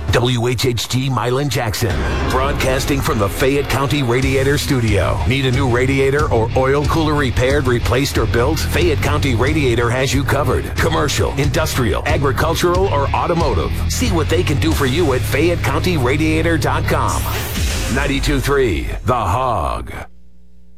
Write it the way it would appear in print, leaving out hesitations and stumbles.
WHHG Milan Jackson, broadcasting from the Fayette County Radiator Studio. Need a new radiator or oil cooler repaired, replaced, or built? Fayette County Radiator has you covered. Commercial, industrial, agricultural, or automotive. See what they can do for you at FayetteCountyRadiator.com. 92.3 The Hog.